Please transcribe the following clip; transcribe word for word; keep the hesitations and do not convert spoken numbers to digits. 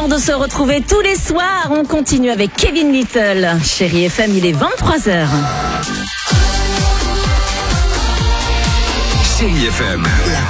plaisir de se retrouver tous les soirs. On continue avec Kevin Little. Chérie F M, il est vingt-trois heures. Chérie F M, la